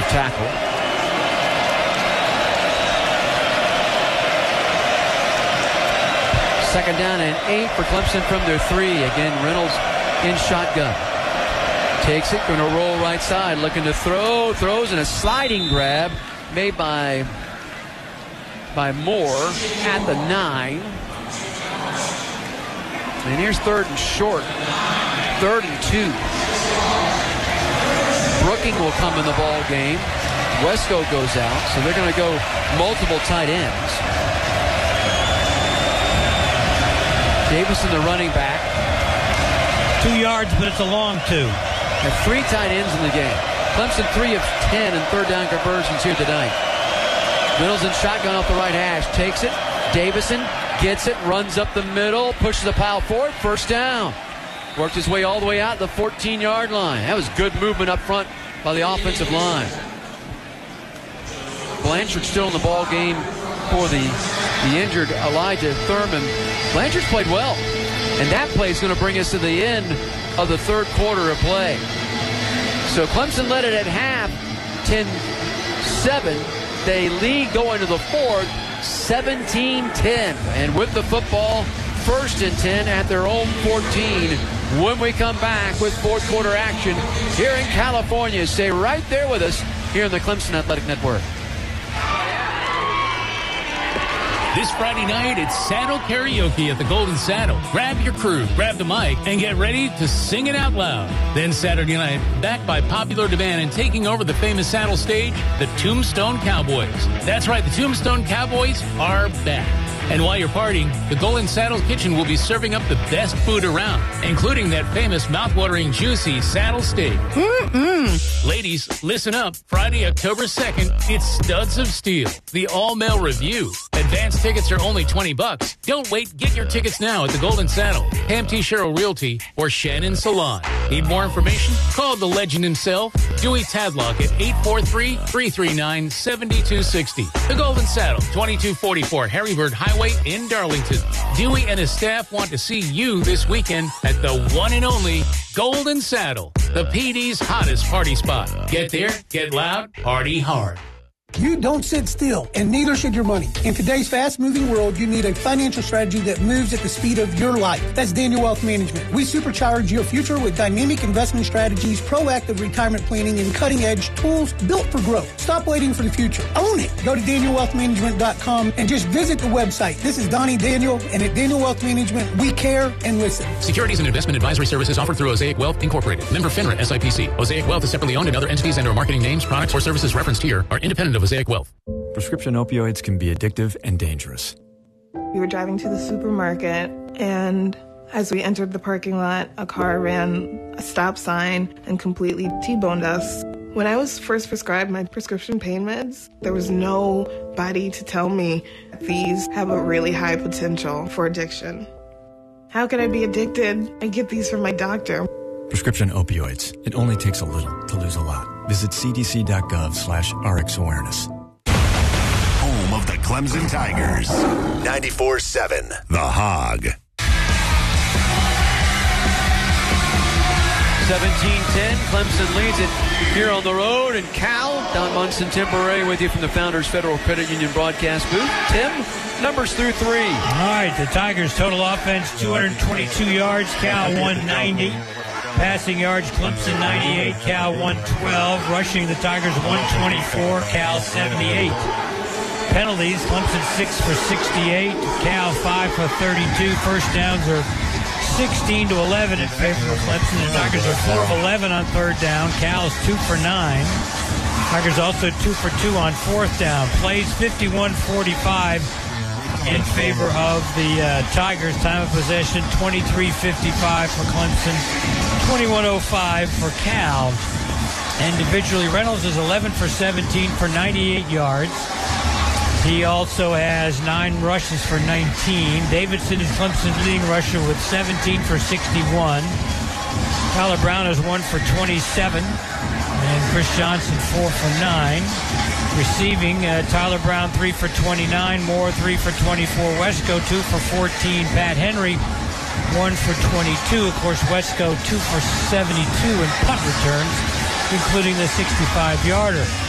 tackle. Second down and 8 for Clemson from their 3. Again, Reynolds in shotgun. Takes it, going to roll right side, looking to throw. Throws, and a sliding grab made by Moore at the 9. And here's 3rd and short. 3rd and 2. Brooking will come in the ball game. Wesco goes out, so they're going to go multiple tight ends. Davison, the running back. 2 yards, but it's a long 2. There are 3 tight ends in the game. Clemson 3 of 10 in third down conversions here tonight. Reynolds in shotgun off the right hash. Takes it. Davison gets it, runs up the middle, pushes the pile forward. First down. Worked his way all the way out to the 14-yard line. That was good movement up front by the offensive line. Blanchard still in the ball game for the injured Elijah Thurman. Blanchard's played well, and that play is going to bring us to the end of the third quarter of play. So Clemson led it at half, 10-7. They lead going to the fourth, 17-10. And with the football, 1st and 10 at their own 14. When we come back with fourth quarter action here in California, stay right there with us here in the Clemson Athletic Network. This Friday night, it's Saddle Karaoke at the Golden Saddle. Grab your crew, grab the mic, and get ready to sing it out loud. Then Saturday night, backed by popular demand and taking over the famous Saddle stage, the Tombstone Cowboys. That's right, the Tombstone Cowboys are back. And while you're partying, the Golden Saddle Kitchen will be serving up the best food around, including that famous mouthwatering, juicy saddle steak. Ladies, listen up. Friday, October 2nd, it's Studs of Steel, the all-male review. Advance tickets are only $20. Don't wait. Get your tickets now at the Golden Saddle, Pam T. Sherrill Realty, or Shannon Salon. Need more information? Call the legend himself, Dewey Tadlock, at 843-339-7260. The Golden Saddle, 2244 Harrybird Highway in Darlington. Dewey and his staff want to see you this weekend at the one and only Golden Saddle, the PD's hottest party spot. Get there, get loud, party hard. You don't sit still, and neither should your money. In today's fast-moving world, you need a financial strategy that moves at the speed of your life. That's Daniel Wealth Management. We supercharge your future with dynamic investment strategies, proactive retirement planning, and cutting-edge tools built for growth. Stop waiting for the future. Own it. Go to DanielWealthManagement.com and just visit the website. This is Donnie Daniel, and at Daniel Wealth Management, we care and listen. Securities and investment advisory services offered through Osaic Wealth Incorporated. Member FINRA SIPC. Osaic Wealth is separately owned, and other entities and/or marketing names, products, or services referenced here are independent of Osaic Wealth. Prescription opioids can be addictive and dangerous. We were driving to the supermarket, and as we entered the parking lot, a car ran a stop sign and completely T-boned us. When I was first prescribed my prescription pain meds, there was nobody to tell me these have a really high potential for addiction. How can I be addicted? I get these from my doctor. Prescription opioids. It only takes a little to lose a lot. Visit cdc.gov/RxAwareness. Home of the Clemson Tigers. 94.7 The Hog. 17-10, Clemson leads it here on the road. And Cal, Don Munson Temporary with you from the Founders Federal Credit Union broadcast booth. Tim, numbers through 3. All right, the Tigers' total offense, 222 yards, Cal 190. Passing yards, Clemson 98, Cal 112. Rushing, the Tigers 124, Cal 78. Penalties, Clemson 6 for 68, Cal 5 for 32. First downs are 16 to 11 in favor of Clemson. The Tigers are 4 of 11 on third down. Cal is 2 for 9. Tigers also 2 for 2 on fourth down. Plays 51-45 in favor of the Tigers. Time of possession 23:55 for Clemson, 21:05 for Cal. Individually, Reynolds is 11 for 17 for 98 yards. He also has 9 rushes for 19. Davidson is Clemson's leading rusher with 17 for 61. Tyler Brown is 1 for 27. And Chris Johnson 4 for 9. Receiving, Tyler Brown 3 for 29. Moore 3 for 24. Wesco 2 for 14. Pat Henry 1 for 22. Of course, Wesco 2 for 72 in punt returns, including the 65-yarder.